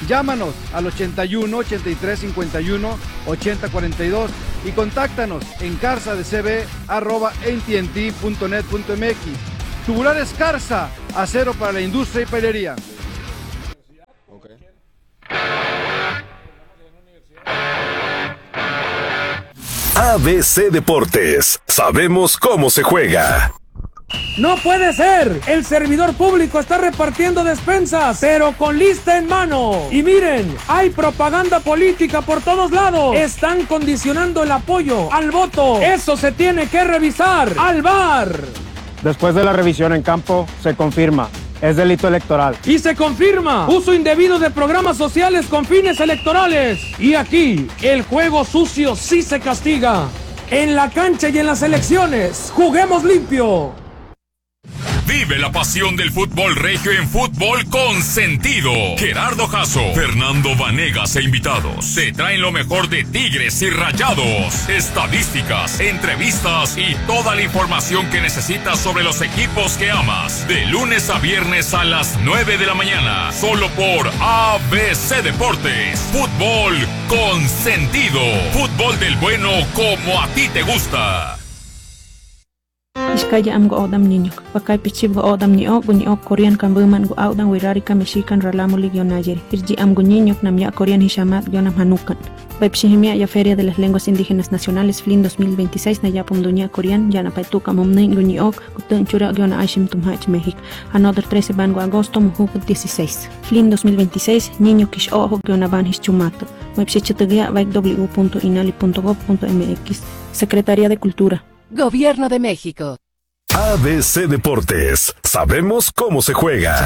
Llámanos al 81 83 51 80 42 y contáctanos en carzadecb@atnt.net.mx. Tubulares Carza, acero para la industria y pelería. ABC Deportes, sabemos cómo se juega. ¡No puede ser! El servidor público está repartiendo despensas, pero con lista en mano. Y miren, hay propaganda política por todos lados. Están condicionando el apoyo al voto. Eso se tiene que revisar. ¡Al VAR! Después de la revisión en campo, se confirma. Es delito electoral. Y se confirma uso indebido de programas sociales con fines electorales. Y aquí, el juego sucio sí se castiga. En la cancha y en las elecciones, juguemos limpio. Vive la pasión del fútbol regio en Fútbol con Sentido. Gerardo Jasso, Fernando Vanegas e invitados te traen lo mejor de Tigres y Rayados, estadísticas, entrevistas y toda la información que necesitas sobre los equipos que amas. De lunes a viernes a las 9 de la mañana, solo por ABC Deportes. Fútbol con Sentido. Fútbol del bueno como a ti te gusta. Iskaya am go odam niñok, pakai pichib go odam niok Korean kan buman go audang wirari ka Mexican ralamulig yon ayer. Irji am go niñok nam ya Korean hishamat yon am hanukan. Paipshihimia ya Feria de las Lenguas Indígenas Nacionales FLIN 2026 na yapum dunia Korean ya na paituka momnin go niok kutun chura yon aishim tumhach México. Another 13 bango agosto muhukut 16. FLIN 2026 niño kish ojo yon aban hischumato. Paipshichitagia vaik w.inali.gov.mx. Secretaría de Cultura. Gobierno de México. ABC Deportes, sabemos cómo se juega.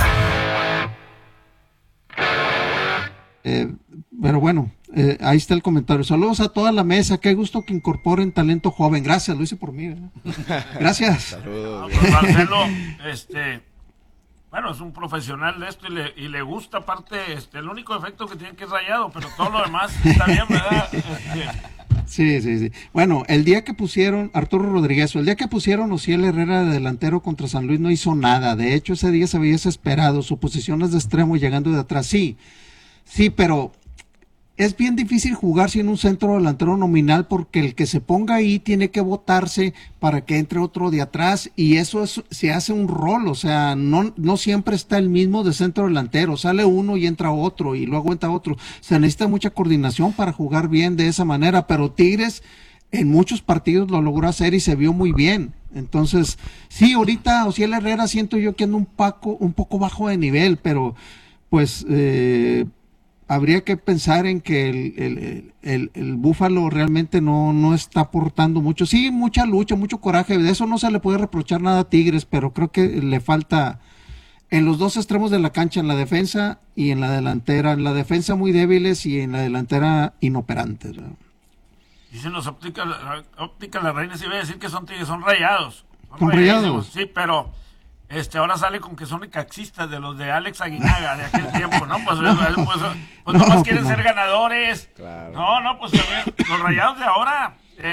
Pero bueno, ahí está el comentario. Saludos a toda la mesa, qué gusto que incorporen talento joven. Gracias, lo hice por mí, ¿verdad? Gracias. Saludos. Marcelo, bueno, es un profesional de esto y le gusta, aparte, el único efecto que tiene que es rayado, pero todo lo demás está bien, ¿verdad? Sí. Bueno, el día que pusieron Arturo Rodríguez, el día que pusieron Ociel Herrera de delantero contra San Luis no hizo nada. De hecho, ese día se había desesperado. Su posición es de extremo y llegando de atrás. Sí, pero es bien difícil jugar sin un centro delantero nominal porque el que se ponga ahí tiene que botarse para que entre otro de atrás y eso se hace un rol, o sea, no siempre está el mismo de centro delantero, sale uno y entra otro y luego entra otro. Se necesita mucha coordinación para jugar bien de esa manera, pero Tigres en muchos partidos lo logró hacer y se vio muy bien. Entonces, sí, ahorita Ociel Herrera siento yo que anda un poco bajo de nivel, pero pues habría que pensar en que el Búfalo realmente no está aportando mucho. Sí, mucha lucha, mucho coraje, de eso no se le puede reprochar nada a Tigres, pero creo que le falta en los dos extremos de la cancha, en la defensa y en la delantera. En la defensa muy débiles y en la delantera inoperantes, ¿no? Dicen los ópticas las reinas, y voy a decir que son Tigres, son rayados. ¿Son rayados? Sí, pero ahora sale con que son caxistas de los de Alex Aguinaga de aquel tiempo, ¿no? Pues nomás quieren ser ganadores. Claro. No, pues también los rayados de ahora.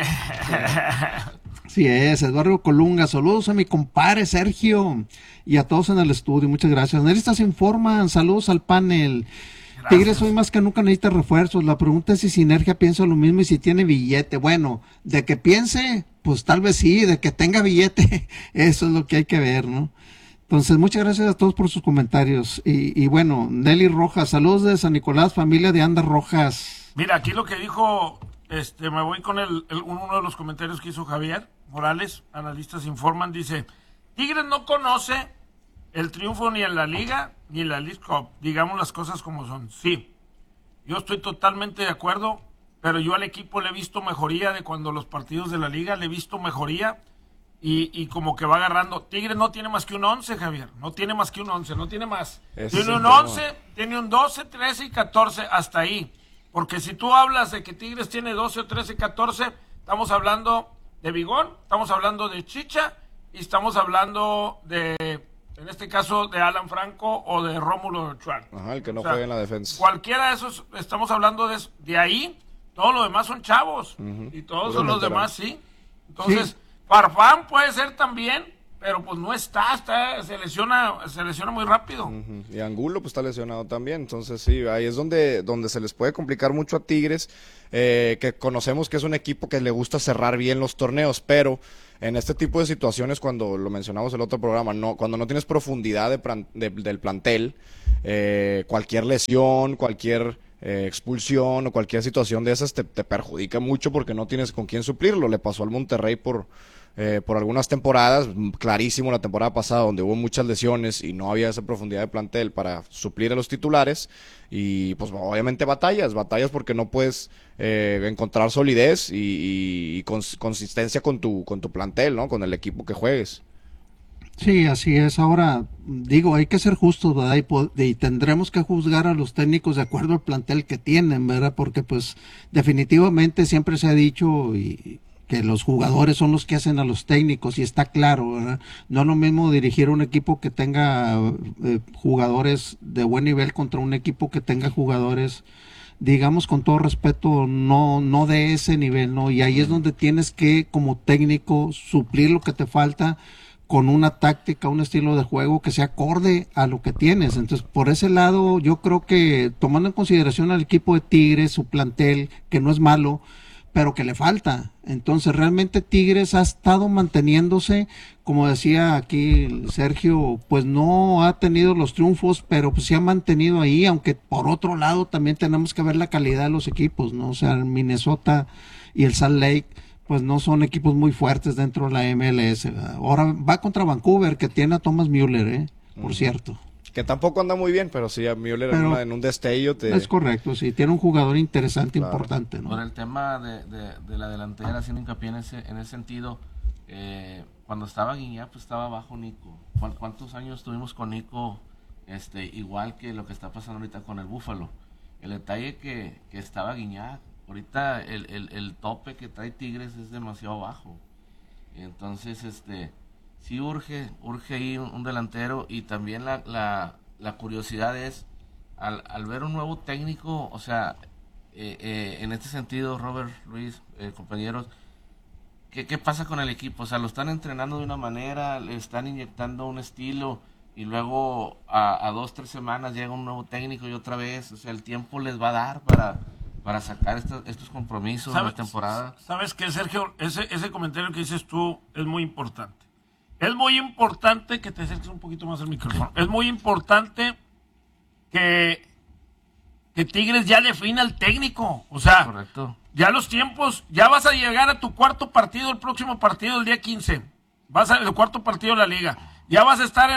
Sí es, Eduardo Colunga, saludos a mi compadre Sergio y a todos en el estudio, muchas gracias. Analistas informan, saludos al panel. Gracias. Tigres hoy más que nunca necesita refuerzos, la pregunta es si Sinergia piensa lo mismo y si tiene billete. Bueno, de que piense, pues tal vez sí, de que tenga billete, eso es lo que hay que ver, ¿no? Entonces, muchas gracias a todos por sus comentarios. Y bueno, Nelly Rojas, saludos de San Nicolás, familia de Anda Rojas. Mira, aquí lo que dijo, me voy con uno de los comentarios que hizo Javier Morales, analistas informan, dice, Tigres no conoce el triunfo ni en la Liga ni en la League Cup, digamos las cosas como son. Sí, yo estoy totalmente de acuerdo, pero yo al equipo le he visto mejoría de cuando los partidos de la Liga, le he visto mejoría. Y como que va agarrando. Tigres no tiene más que un 11, Javier. No tiene más que un 11, no tiene más. Tiene un 11, tiene un 12, 13 y 14, hasta ahí. Porque si tú hablas de que Tigres tiene 12, 13, 14, estamos hablando de Bigón, estamos hablando de Chicha y estamos hablando de, en este caso, de Alan Franco o de Rómulo Ochoa. Ajá, el que no juega en la defensa. Cualquiera de esos, estamos hablando de ahí, todos los demás son chavos. Y todos los demás sí. Entonces... Sí. Farfán puede ser también, pero pues no se lesiona muy rápido. Y Angulo pues está lesionado también, entonces sí, ahí es donde se les puede complicar mucho a Tigres, que conocemos que es un equipo que le gusta cerrar bien los torneos, pero en este tipo de situaciones, cuando lo mencionamos en el otro programa, cuando no tienes profundidad del plantel, cualquier lesión, cualquier expulsión o cualquier situación de esas te perjudica mucho porque no tienes con quién suplirlo. Le pasó al Monterrey por algunas temporadas, clarísimo la temporada pasada donde hubo muchas lesiones y no había esa profundidad de plantel para suplir a los titulares, y pues obviamente batallas porque no puedes encontrar solidez y consistencia con tu plantel, ¿no? Con el equipo que juegues. Sí, así es. Ahora, digo, hay que ser justos, ¿verdad? Y tendremos que juzgar a los técnicos de acuerdo al plantel que tienen, ¿verdad? Porque pues definitivamente siempre se ha dicho que los jugadores son los que hacen a los técnicos, y está claro, ¿verdad? No es lo mismo dirigir un equipo que tenga jugadores de buen nivel contra un equipo que tenga jugadores, digamos, con todo respeto, no de ese nivel, ¿no? Y ahí es donde tienes que, como técnico, suplir lo que te falta con una táctica, un estilo de juego que sea acorde a lo que tienes. Entonces, por ese lado, yo creo que tomando en consideración al equipo de Tigres, su plantel, que no es malo, pero que le falta. Entonces, realmente Tigres ha estado manteniéndose, como decía aquí Sergio, pues no ha tenido los triunfos, pero pues se ha mantenido ahí, aunque por otro lado también tenemos que ver la calidad de los equipos, ¿no? O sea, el Minnesota y el Salt Lake, pues no son equipos muy fuertes dentro de la MLS. Ahora va contra Vancouver, que tiene a Thomas Müller, por cierto. Que tampoco anda muy bien, pero sí, a Müller en un destello Es correcto, sí, tiene un jugador interesante, claro, importante, ¿no? Por el tema de la delantera, haciendo hincapié en ese sentido, cuando estaba Guiñac, pues estaba bajo Nico. ¿Cuántos años tuvimos con Nico? Igual que lo que está pasando ahorita con el Búfalo. El detalle que estaba Guiñac, ahorita el tope que trae Tigres es demasiado bajo. Entonces, sí urge ahí un delantero, y también la curiosidad es, al ver un nuevo técnico, o sea, en este sentido, Robert, Luis, compañeros, ¿qué pasa con el equipo? O sea, lo están entrenando de una manera, le están inyectando un estilo, y luego a 2-3 semanas llega un nuevo técnico y otra vez, o sea, el tiempo les va a dar para sacar estos compromisos de la temporada. ¿Sabes qué, Sergio? Ese comentario que dices tú es muy importante. Es muy importante que te acerques un poquito más al micrófono. Es muy importante que Tigres ya defina al técnico. O sea, correcto, ya los tiempos, ya vas a llegar a tu cuarto partido, el próximo partido, el día 15. El cuarto partido de la liga. Ya vas a estar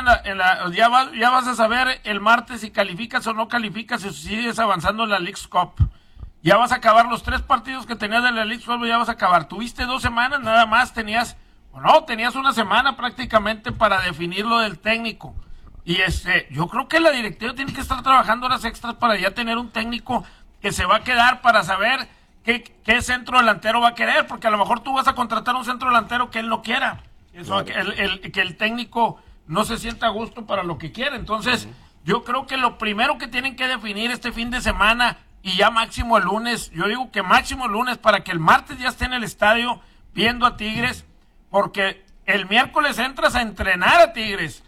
ya vas a saber el martes si calificas o no calificas, si sigues avanzando en la Leagues Cup. Ya vas a acabar los 3 partidos que tenías de la Leagues Cup, ya vas a acabar. Tuviste 2 semanas, nada más tenías una semana prácticamente para definir lo del técnico. Y yo creo que la directiva tiene que estar trabajando horas extras para ya tener un técnico que se va a quedar para saber qué centro delantero va a querer, porque a lo mejor tú vas a contratar un centro delantero que él no quiera. Eso, claro. Que el técnico no se sienta a gusto para lo que quiere. Entonces, yo creo que lo primero que tienen que definir este fin de semana, y ya máximo el lunes, yo digo que máximo el lunes, para que el martes ya esté en el estadio viendo a Tigres, porque el miércoles entras a entrenar a Tigres,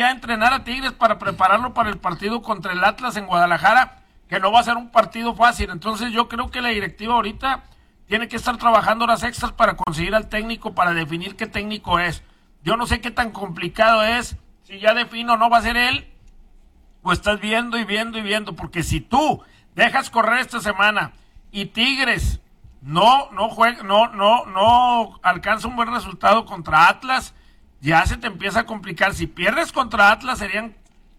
para prepararlo para el partido contra el Atlas en Guadalajara, que no va a ser un partido fácil. Entonces yo creo que la directiva ahorita tiene que estar trabajando horas extras para conseguir al técnico, para definir qué técnico es. Yo no sé qué tan complicado es, si ya defino o no va a ser él, pues estás viendo, porque si tú dejas correr esta semana y Tigres no alcanza un buen resultado contra Atlas, ya se te empieza a complicar. Si pierdes contra Atlas serían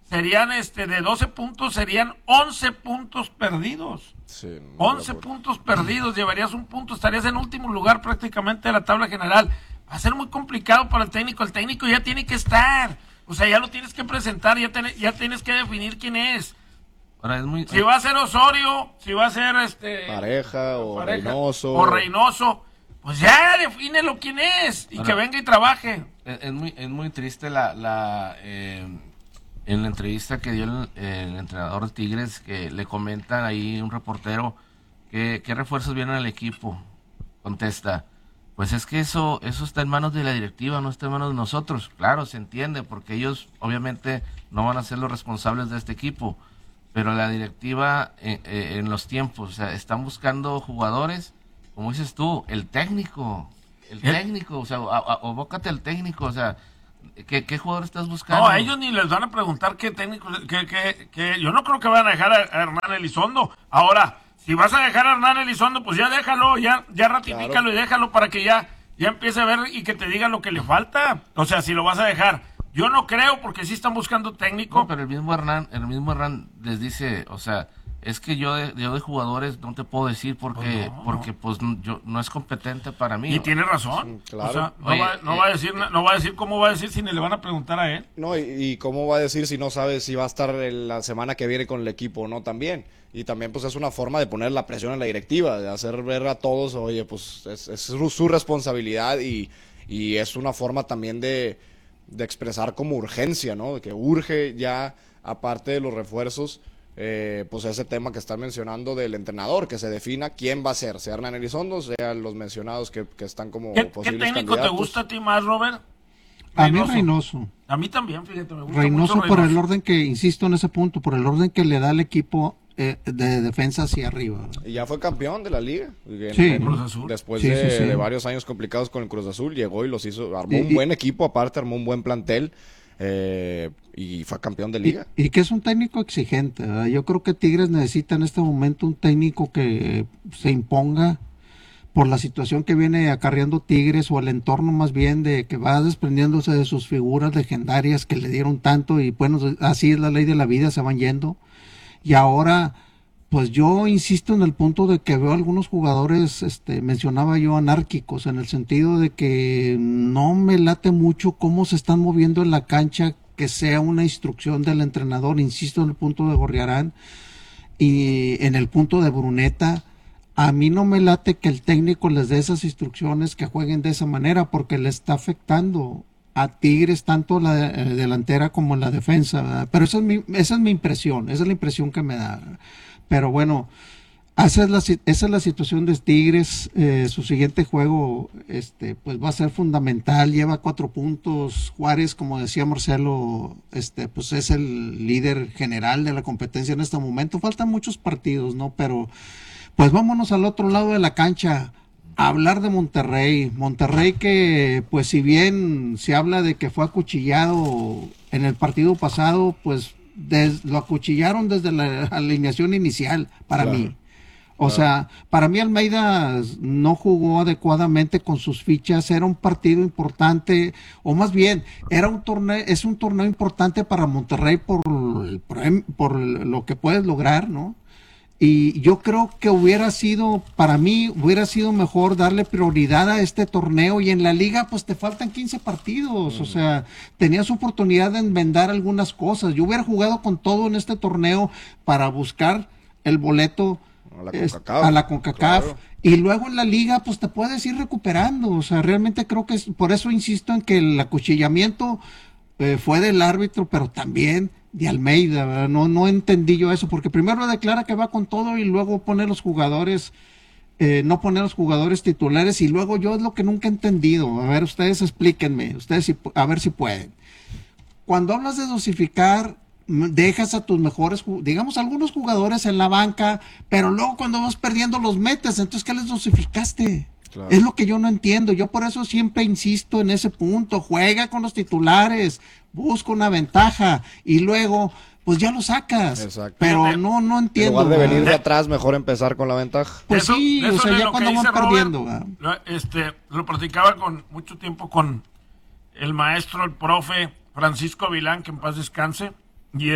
de 12 puntos, serían 11 puntos perdidos. Sí, 11 puntos perdidos, llevarías un punto, estarías en último lugar prácticamente de la tabla general. Va a ser muy complicado para el técnico ya tiene que estar, o sea, ya lo tienes que presentar, ya tienes que definir quién es. Ahora si va a ser Osorio, si va a ser Pareja o Reynoso, pues ya defínelo quién es y ahora, que venga y trabaje. Es muy triste en la entrevista que dio el entrenador de Tigres, que le comentan ahí un reportero qué refuerzos vienen al equipo. Contesta: Pues es que eso está en manos de la directiva, no está en manos de nosotros. Claro, se entiende, porque ellos obviamente no van a ser los responsables de este equipo, pero la directiva en los tiempos, o sea, están buscando jugadores, como dices tú, el técnico, o sea, abócate al técnico, o sea, ¿qué jugador estás buscando? No, a ellos ni les van a preguntar qué técnico, que yo no creo que van a dejar a Hernán Elizondo. Ahora, si vas a dejar a Hernán Elizondo, pues ya déjalo, ya ratifícalo, claro, y déjalo para que ya empiece a ver y que te diga lo que le falta. O sea, si lo vas a dejar. Yo no creo, porque sí están buscando técnico. No, pero el mismo Hernán les dice, o sea, es que yo de jugadores no te puedo decir porque pues yo no es competente para mí. Y tiene razón. Sí, claro. O sea, no va a decir cómo va a decir si ni le van a preguntar a él. No, y cómo va a decir si no sabe si va a estar la semana que viene con el equipo o no también. Y también pues es una forma de poner la presión en la directiva, de hacer ver a todos, oye, pues es su responsabilidad y es una forma también de expresar como urgencia, ¿no? De que urge ya, aparte de los refuerzos, pues ese tema que están mencionando del entrenador, que se defina quién va a ser, sea Hernán Elizondo, sea los mencionados que están como posibles candidatos. ¿Qué técnico te gusta a ti más, Robert? A mí Reynoso. A mí también, fíjate, me gusta Reynoso mucho por el orden que, insisto en ese punto, por el orden que le da al equipo de defensa hacia arriba. Y ya fue campeón de la liga. Sí. Cruz Azul. Después de varios años complicados con el Cruz Azul, llegó y los hizo, armó un buen equipo, aparte armó un buen plantel. Y fue campeón de liga. Y que es un técnico exigente, ¿verdad? Yo creo que Tigres necesita en este momento un técnico que se imponga por la situación que viene acarreando Tigres, o el entorno más bien de que va desprendiéndose de sus figuras legendarias que le dieron tanto, y bueno, así es la ley de la vida, se van yendo. Y ahora, pues yo insisto en el punto de que veo algunos jugadores, mencionaba yo, anárquicos, en el sentido de que no me late mucho cómo se están moviendo en la cancha, que sea una instrucción del entrenador. Insisto en el punto de Gorriarán y en el punto de Bruneta. A mí no me late que el técnico les dé esas instrucciones, que jueguen de esa manera, porque le está afectando a Tigres tanto la delantera como la defensa, ¿verdad? Pero esa es mi impresión, esa es la impresión que me da. Pero bueno, esa es la situación de Tigres. Su siguiente juego pues va a ser fundamental, lleva 4 puntos. Juárez, como decía Marcelo, pues es el líder general de la competencia en este momento. Faltan muchos partidos, ¿no? Pero pues vámonos al otro lado de la cancha, a hablar de Monterrey que pues si bien se habla de que fue acuchillado en el partido pasado, pues lo acuchillaron desde la alineación inicial para mí. O sea, para mí Almeida no jugó adecuadamente con sus fichas. Era un partido importante, o más bien es un torneo importante para Monterrey por lo que puedes lograr, ¿no? Y yo creo que para mí hubiera sido mejor darle prioridad a este torneo, y en la liga pues te faltan 15 partidos, o sea, tenías oportunidad de enmendar algunas cosas. Yo hubiera jugado con todo en este torneo para buscar el boleto a la CONCACAF, claro. Y luego en la liga pues te puedes ir recuperando. O sea, realmente creo que por eso insisto en que el acuchillamiento fue del árbitro, pero también de Almeida, ¿verdad? No entendí yo eso, porque primero declara que va con todo y luego pone los jugadores, no pone los jugadores titulares, y luego yo es lo que nunca he entendido. A ver, ustedes explíquenme, a ver si pueden. Cuando hablas de dosificar, dejas a tus mejores, digamos, algunos jugadores en la banca, pero luego cuando vas perdiendo los metes, entonces ¿qué les dosificaste? Claro. Es lo que yo no entiendo. Yo por eso siempre insisto en ese punto. Juega con los titulares, busca una ventaja y luego pues ya lo sacas. Exacto. Pero no entiendo. En lugar de venir de atrás, mejor empezar con la ventaja. Pues sí, o sea, ya cuando van perdiendo. Lo platicaba con mucho tiempo con el maestro, el profe Francisco Vilán, que en paz descanse, y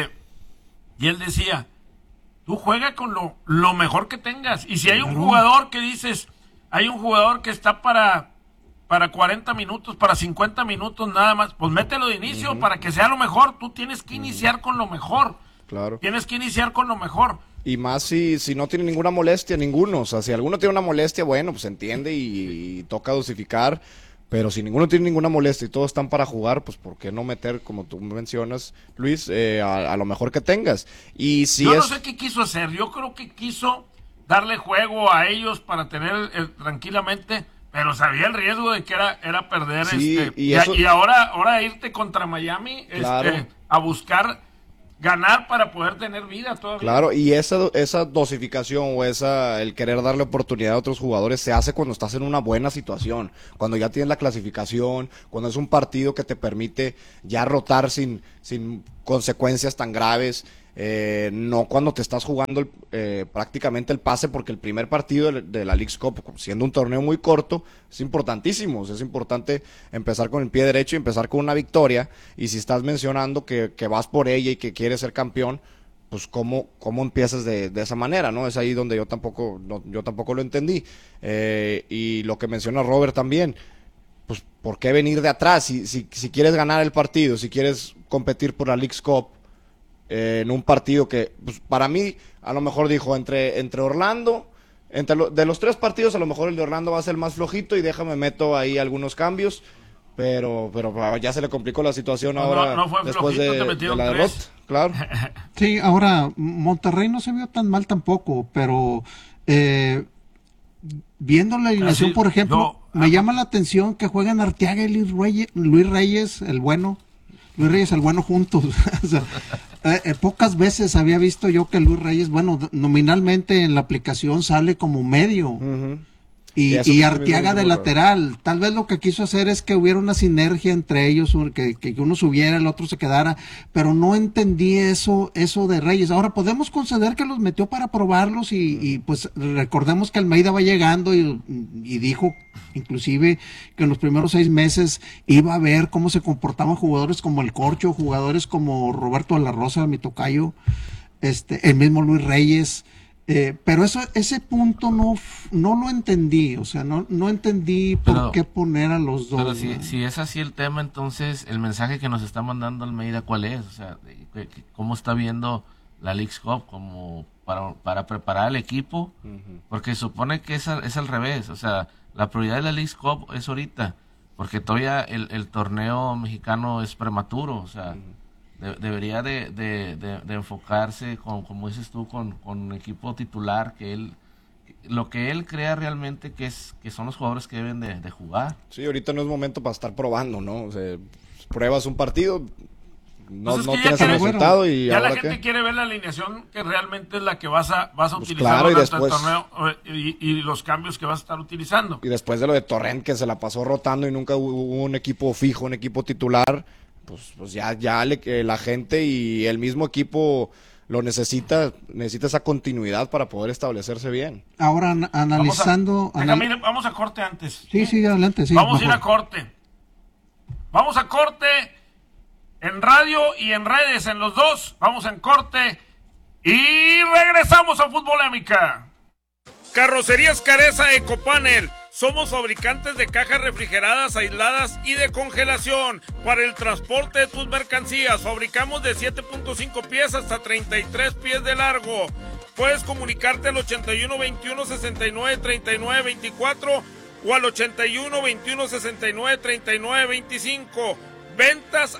él decía, tú juega con lo mejor que tengas, y si hay un jugador que dices, hay un jugador que está para 40 minutos, para 50 minutos nada más, pues mételo de inicio para que sea lo mejor. Tú tienes que iniciar con lo mejor. Claro. Tienes que iniciar con lo mejor. Y más si no tiene ninguna molestia, ninguno. O sea, si alguno tiene una molestia, bueno, pues se entiende y toca dosificar. Pero si ninguno tiene ninguna molestia y todos están para jugar, pues ¿por qué no meter, como tú mencionas, Luis, a lo mejor que tengas? Y si no sé qué quiso hacer. Yo creo que quiso darle juego a ellos para tener tranquilamente, Pero sabía el riesgo de que era perder. Sí, y ahora irte contra Miami Claro. a buscar ganar para poder tener vida todavía. Claro, y esa dosificación o el querer darle oportunidad a otros jugadores se hace cuando estás en una buena situación, cuando ya tienes la clasificación, cuando es un partido que te permite ya rotar sin consecuencias tan graves. No cuando te estás jugando prácticamente el pase, porque el primer partido de la Leagues Cup, siendo un torneo muy corto, es importantísimo. Es importante empezar con el pie derecho y empezar con una victoria, y si estás mencionando que vas por ella y que quieres ser campeón, pues cómo empiezas de esa manera, ¿no? Es ahí donde yo tampoco lo entendí. Y lo que menciona Robert también, pues ¿por qué venir de atrás? Si quieres ganar el partido, si quieres competir por la Leagues Cup, en un partido que, pues, para mí, a lo mejor dijo, entre Orlando, de los 3 partidos, a lo mejor el de Orlando va a ser más flojito y meto ahí algunos cambios, pero ya se le complicó la situación ahora, no fue después flojito, de la derrota, claro. Sí, ahora, Monterrey no se vio tan mal tampoco, pero viendo la alineación, por ejemplo, me llama la atención que juegan Arteaga y Luis Reyes, el bueno juntos. O sea, pocas veces había visto yo que Luis Reyes, bueno, nominalmente en la aplicación sale como medio. Uh-huh. Y Arteaga de lateral. Tal vez lo que quiso hacer es que hubiera una sinergia entre ellos, que uno subiera, el otro se quedara, pero no entendí eso de Reyes. Ahora podemos conceder que los metió para probarlos y pues recordemos que Almeida va llegando y dijo inclusive que en los primeros 6 meses iba a ver cómo se comportaban jugadores como el Corcho, jugadores como Roberto de la Rosa, mi tocayo, el mismo Luis Reyes. Pero ese punto no lo entendí, o sea, no entendí por qué poner a los dos. Pero si es así el tema, entonces el mensaje que nos está mandando Almeida, ¿cuál es? O sea, ¿cómo está viendo la Leagues Cup como para preparar al equipo? Uh-huh. Porque supone que es al revés, o sea, la prioridad de la Leagues Cup es ahorita, porque todavía el torneo mexicano es prematuro, o sea, debería de enfocarse, como dices tú, con un equipo titular, lo que él crea realmente que son los jugadores que deben de jugar. Sí, ahorita no es momento para estar probando, ¿no? O sea, pruebas un partido, no tienes el resultado y ya ahora la gente quiere ver la alineación que realmente es la que vas a utilizar claro, durante el torneo y los cambios que vas a estar utilizando. Y después de lo de Torrent, que se la pasó rotando y nunca hubo un equipo fijo, un equipo titular, pues ya la gente y el mismo equipo lo necesita esa continuidad para poder establecerse bien. Ahora analizando... Vamos a corte antes. Sí, adelante. Sí, vamos a ir a corte. Vamos a corte en radio y en redes, en los dos. Vamos en corte y regresamos a Futbolémica. Carrocerías Careza Ecopanel. Somos fabricantes de cajas refrigeradas, aisladas y de congelación para el transporte de tus mercancías. Fabricamos de 7.5 pies hasta 33 pies de largo. Puedes comunicarte al 81 21 69 39 24 o al 81 21 69 39 25. Ventas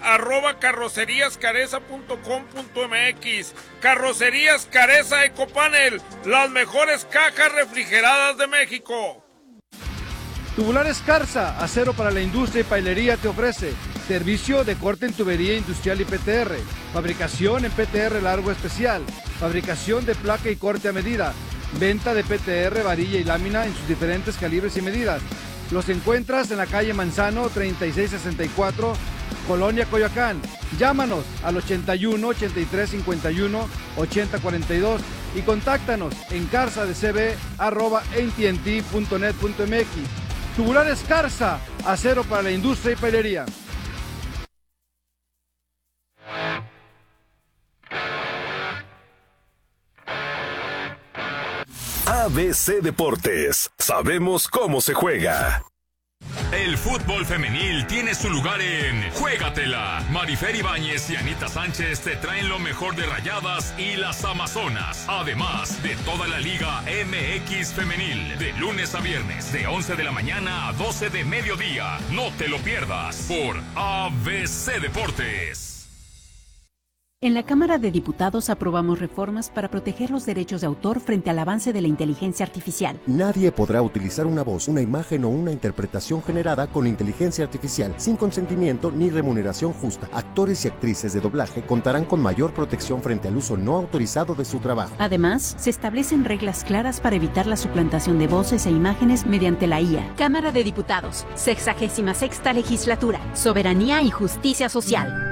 @carroceríascareza.com.mx. Carrocerías Careza Ecopanel, las mejores cajas refrigeradas de México. Tubulares Carza, acero para la industria y pailería, te ofrece servicio de corte en tubería industrial y PTR, fabricación en PTR largo especial, fabricación de placa y corte a medida, venta de PTR, varilla y lámina en sus diferentes calibres y medidas. Los encuentras en la calle Manzano 3664, Colonia Coyoacán. Llámanos al 81 83 51 80 42 y contáctanos en carzadecb@atnt.net.mx. Tubulares Carza, acero para la industria y pailería. ABC Deportes, sabemos cómo se juega. El fútbol femenil tiene su lugar en Juégatela. Marifer Ibáñez y Anita Sánchez te traen lo mejor de Rayadas y las Amazonas. Además de toda la Liga MX femenil. De lunes a viernes, de 11 de la mañana a 12 de mediodía. No te lo pierdas por ABC Deportes. En la Cámara de Diputados aprobamos reformas para proteger los derechos de autor frente al avance de la inteligencia artificial. Nadie podrá utilizar una voz, una imagen o una interpretación generada con inteligencia artificial sin consentimiento ni remuneración justa. Actores y actrices de doblaje contarán con mayor protección frente al uso no autorizado de su trabajo. Además, se establecen reglas claras para evitar la suplantación de voces e imágenes mediante la IA. Cámara de Diputados, 66ª Legislatura, Soberanía y Justicia Social.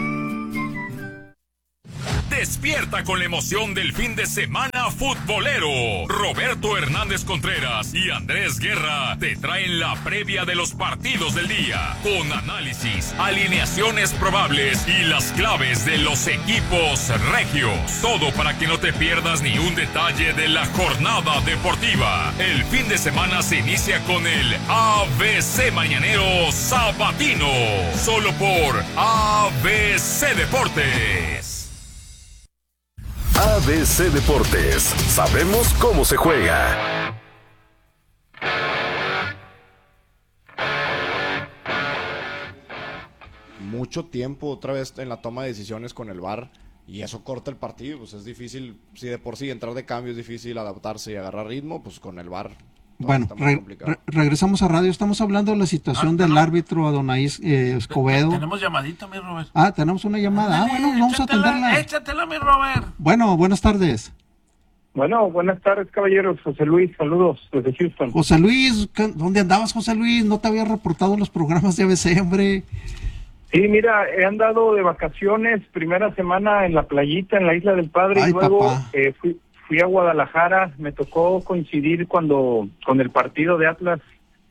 Despierta con la emoción del fin de semana futbolero. Roberto Hernández Contreras y Andrés Guerra te traen la previa de los partidos del día, con análisis, alineaciones probables y las claves de los equipos regios. Todo para que no te pierdas ni un detalle de la jornada deportiva. El fin de semana se inicia con el ABC Mañanero Sabatino, solo por ABC Deportes. ABC Deportes. Sabemos cómo se juega. Mucho tiempo otra vez en la toma de decisiones con el VAR y eso corta el partido. Pues es difícil, si de por sí entrar de cambio es difícil adaptarse y agarrar ritmo, pues con el VAR. Bueno, regresamos a radio. Estamos hablando de la situación del árbitro Adonai Escobedo. Tenemos llamadita, mi Robert. Tenemos una llamada. Bueno, vamos a atenderla. Échatela, mi Robert. Bueno, buenas tardes. Bueno, buenas tardes, caballeros. José Luis, saludos desde Houston. José Luis, ¿dónde andabas, José Luis? No te había reportado los programas de ABC, hombre. Sí, mira, he andado de vacaciones, primera semana en la playita, en la Isla del Padre, y luego fui a Guadalajara. Me tocó coincidir con el partido de Atlas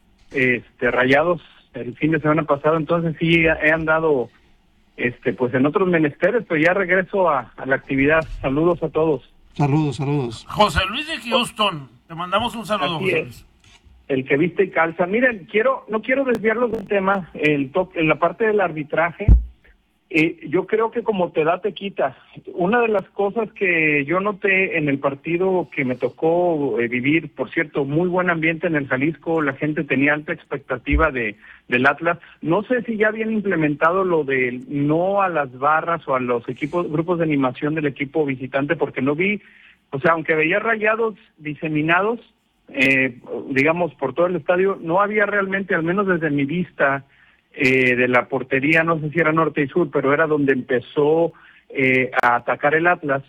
Rayados el fin de semana pasado, entonces sí he andado pues en otros menesteres, pero ya regreso a la actividad. Saludos a todos. Saludos. José Luis de Houston, te mandamos un saludo, José Luis. El que viste y calza. Miren, no quiero desviarlos del tema, en la parte del arbitraje. Yo creo que como te da, te quita. Una de las cosas que yo noté en el partido que me tocó vivir, por cierto, muy buen ambiente en el Jalisco, la gente tenía alta expectativa del Atlas. No sé si ya habían implementado lo de no a las barras o a los grupos de animación del equipo visitante, porque no vi, aunque veía rayados diseminados, digamos, por todo el estadio, no había realmente, al menos desde mi vista, de la portería, no sé si era norte y sur, pero era donde empezó a atacar el Atlas,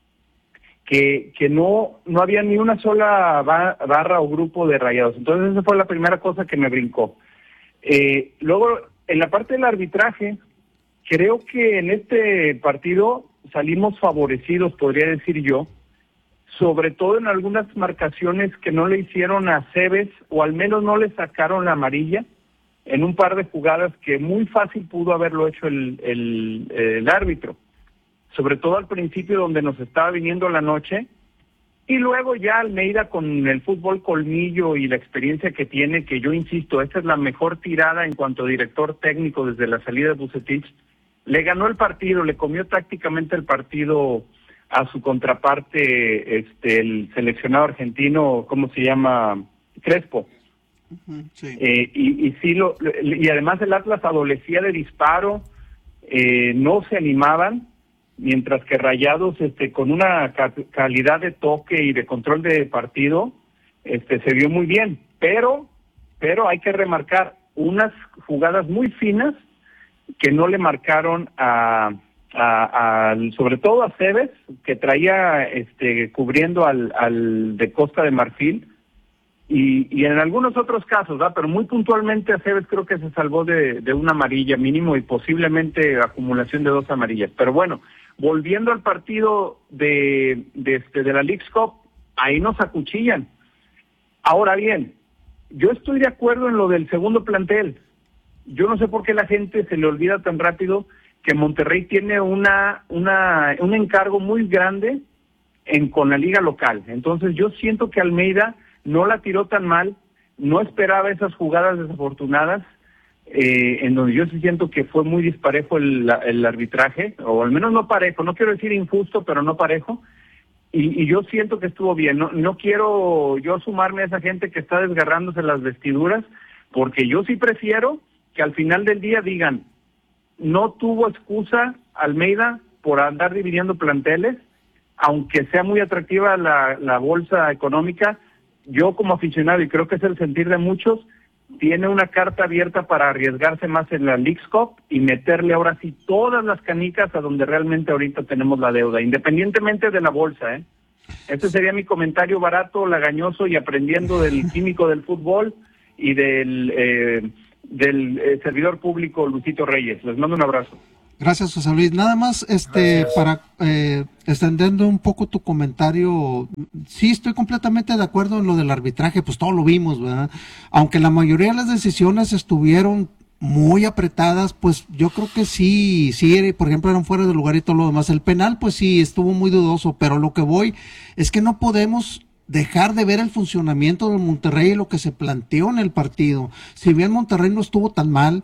que no había ni una sola barra o grupo de rayados. Entonces esa fue la primera cosa que me brincó. Luego, en la parte del arbitraje, creo que en este partido salimos favorecidos, podría decir yo, sobre todo en algunas marcaciones que no le hicieron a Cebes, o al menos no le sacaron la amarilla, en un par de jugadas que muy fácil pudo haberlo hecho el árbitro, sobre todo al principio donde nos estaba viniendo la noche, y luego ya Almeida con el fútbol colmillo y la experiencia que tiene, que yo insisto, esta es la mejor tirada en cuanto a director técnico desde la salida de Vucetich, le ganó el partido, le comió tácticamente el partido a su contraparte, el seleccionado argentino, ¿cómo se llama? Crespo. Sí. Y además el Atlas adolecía de disparo, no se animaban, mientras que Rayados con una calidad de toque y de control de partido se vio muy bien, pero hay que remarcar unas jugadas muy finas que no le marcaron sobre todo a Cebes, que traía cubriendo al de Costa de Marfil, y en algunos otros casos, pero muy puntualmente a Cebes creo que se salvó de una amarilla mínimo y posiblemente acumulación de 2 amarillas. Pero bueno, volviendo al partido de la Leagues Cup, ahí nos acuchillan. Ahora bien, yo estoy de acuerdo en lo del segundo plantel. Yo no sé por qué la gente se le olvida tan rápido que Monterrey tiene un encargo muy grande con la liga local. Entonces yo siento que Almeida no la tiró tan mal, no esperaba esas jugadas desafortunadas, en donde yo sí siento que fue muy disparejo el arbitraje, o al menos no parejo, no quiero decir injusto, pero no parejo, y yo siento que estuvo bien. No quiero yo sumarme a esa gente que está desgarrándose las vestiduras, porque yo sí prefiero que al final del día digan, no tuvo excusa Almeida por andar dividiendo planteles, aunque sea muy atractiva la bolsa económica. Yo como aficionado, y creo que es el sentir de muchos, tiene una carta abierta para arriesgarse más en la Leagues Cup y meterle ahora sí todas las canicas a donde realmente ahorita tenemos la deuda, independientemente de la bolsa, ¿eh? Ese sería mi comentario barato, lagañoso y aprendiendo del químico del fútbol y del servidor público Luisito Reyes. Les mando un abrazo. Gracias, José Luis. Nada más, para extendiendo un poco tu comentario, sí estoy completamente de acuerdo en lo del arbitraje, pues todo lo vimos, ¿verdad? Aunque la mayoría de las decisiones estuvieron muy apretadas, pues yo creo que sí, por ejemplo, eran fuera de lugar y todo lo demás. El penal, pues sí, estuvo muy dudoso, pero lo que voy es que no podemos dejar de ver el funcionamiento del Monterrey y lo que se planteó en el partido. Si bien Monterrey no estuvo tan mal,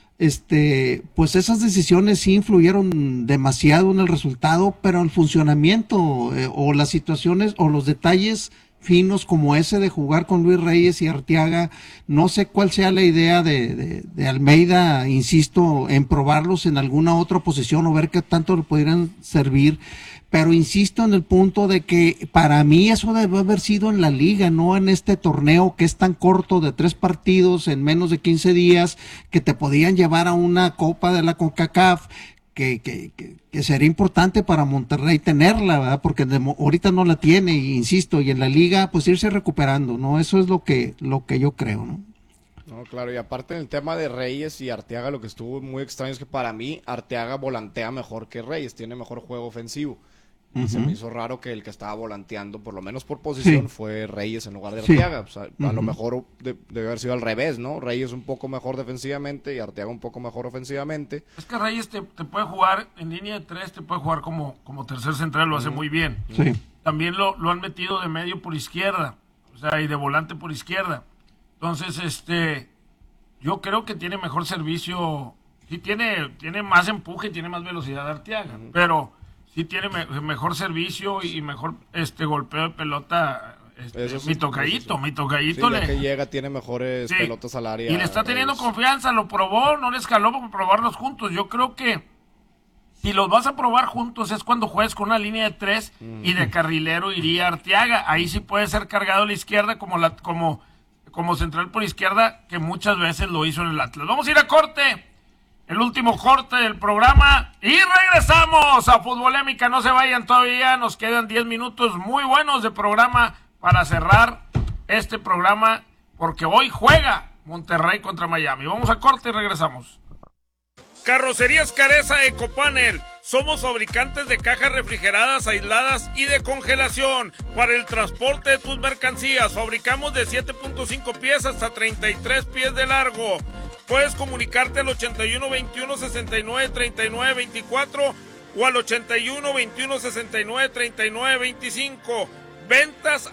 pues esas decisiones sí influyeron demasiado en el resultado, pero el funcionamiento o las situaciones o los detalles finos como ese de jugar con Luis Reyes y Arteaga, no sé cuál sea la idea de Almeida, insisto, en probarlos en alguna otra posición o ver qué tanto le pudieran servir, pero insisto en el punto de que para mí eso debe haber sido en la liga, no en este torneo que es tan corto de 3 partidos en menos de 15 días, que te podían llevar a una Copa de la CONCACAF, que sería importante para Monterrey tenerla, ¿verdad? Porque ahorita no la tiene, y insisto, y en la liga pues irse recuperando, ¿no? Eso es lo que yo creo, ¿no? No, claro, y aparte en el tema de Reyes y Arteaga, lo que estuvo muy extraño es que para mí Arteaga volantea mejor que Reyes, tiene mejor juego ofensivo. Y se me hizo raro que el que estaba volanteando, por lo menos por posición, fue Reyes en lugar de Arteaga. O sea, a lo mejor debe haber sido al revés, ¿no? Reyes un poco mejor defensivamente y Arteaga un poco mejor ofensivamente. Es que Reyes te puede jugar en línea de 3, te puede jugar como tercer central, lo hace muy bien. Sí. También lo han metido de medio por izquierda, o sea, y de volante por izquierda. Entonces, yo creo que tiene mejor servicio, sí tiene más empuje, tiene más velocidad de Arteaga, pero sí tiene mejor servicio y mejor golpeo de pelota. Mi tocallito sí, que llega tiene mejores pelotas al área. Y le está teniendo confianza, lo probó, no le escaló por probarlos juntos. Yo creo que si los vas a probar juntos es cuando juegues con una línea de 3 y de carrilero iría Arteaga. Ahí sí puede ser cargado a la izquierda como central por izquierda, que muchas veces lo hizo en el Atlas. Vamos a ir a corte. El último corte del programa y regresamos a Futbolémica. No se vayan todavía, nos quedan 10 minutos muy buenos de programa para cerrar este programa, porque hoy juega Monterrey contra Miami. Vamos a corte y regresamos. Carrocerías Careza Ecopanel. Somos fabricantes de cajas refrigeradas, aisladas y de congelación para el transporte de tus mercancías. Fabricamos de 7.5 pies hasta 33 pies de largo. Puedes comunicarte al 81 21 69 39 24 o al 81 21 69 39 25. Ventas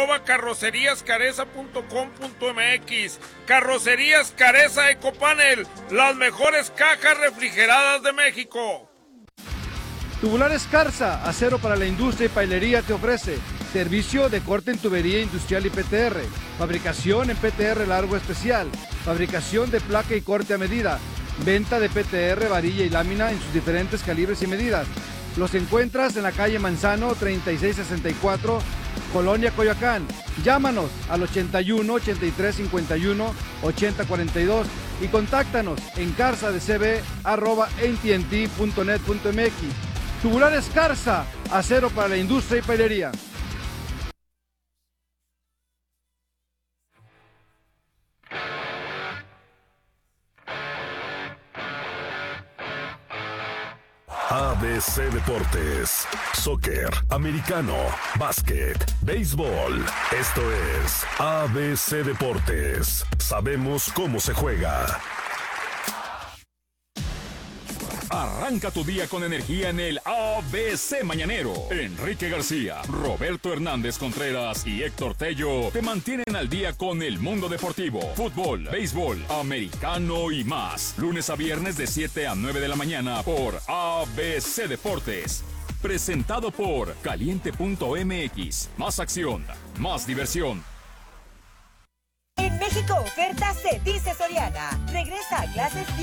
@carroceríascareza.com.mx. Carrocerías Careza Ecopanel, las mejores cajas refrigeradas de México. Tubulares Carza, acero para la industria y pailería, te ofrece servicio de corte en tubería industrial y PTR, fabricación en PTR largo especial, fabricación de placa y corte a medida, venta de PTR, varilla y lámina en sus diferentes calibres y medidas. Los encuentras en la calle Manzano 3664, Colonia Coyoacán. Llámanos al 81 83 51 80 42 y contáctanos en carzadecb@atnt.net.mx. Tubulares Carza, acero para la industria y pailería. ABC Deportes, soccer, americano, básquet, béisbol. Esto es ABC Deportes. Sabemos cómo se juega. Arranca tu día con energía en el ABC Mañanero. Enrique García, Roberto Hernández Contreras y Héctor Tello te mantienen al día con el mundo deportivo, fútbol, béisbol, americano y más. Lunes a viernes de 7 a 9 de la mañana por ABC Deportes. Presentado por Caliente.mx. Más acción, más diversión. En México, oferta se dice Soriana. Regresa a clases